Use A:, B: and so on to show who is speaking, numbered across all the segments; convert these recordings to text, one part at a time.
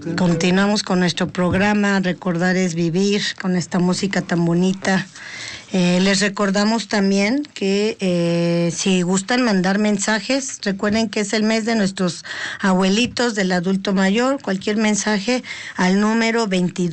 A: Continuamos con nuestro programa Recordar es Vivir, con esta música tan bonita. Les recordamos también que si gustan mandar mensajes, recuerden que es el mes de nuestros abuelitos, del adulto mayor. Cualquier mensaje al número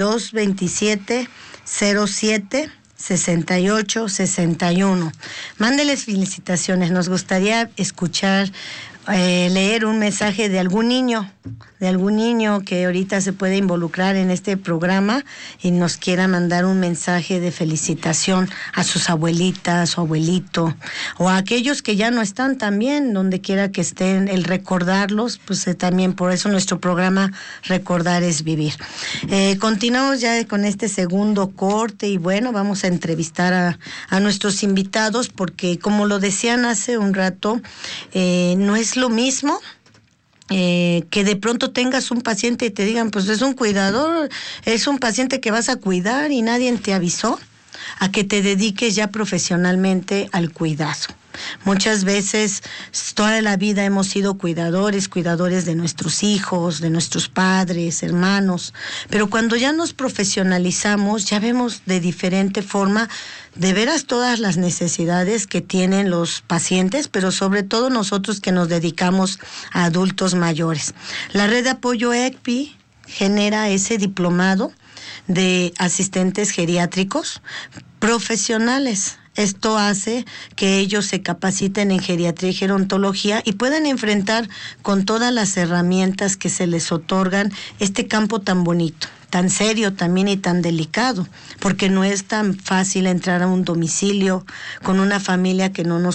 A: 2227076861. Mándeles felicitaciones. Nos gustaría escuchar, leer un mensaje de algún niño que ahorita se puede involucrar en este programa y nos quiera mandar un mensaje de felicitación a sus abuelitas, su abuelito, o a aquellos que ya no están también, donde quiera que estén, el recordarlos, pues también por eso nuestro programa Recordar es Vivir. Continuamos ya con este segundo corte y bueno, vamos a entrevistar a nuestros invitados porque como lo decían hace un rato, no es lo mismo que de pronto tengas un paciente y te digan, pues es un cuidador, es un paciente que vas a cuidar y nadie te avisó, a que te dediques ya profesionalmente al cuidado. Muchas veces, toda la vida hemos sido cuidadores de nuestros hijos, de nuestros padres, hermanos, pero cuando ya nos profesionalizamos, ya vemos de diferente forma de veras todas las necesidades que tienen los pacientes, pero sobre todo nosotros que nos dedicamos a adultos mayores. La red de apoyo ECPI genera ese diplomado de asistentes geriátricos profesionales. Esto hace que ellos se capaciten en geriatría y gerontología y puedan enfrentar con todas las herramientas que se les otorgan este campo tan bonito, tan serio también y tan delicado, porque no es tan fácil entrar a un domicilio con una familia que no nos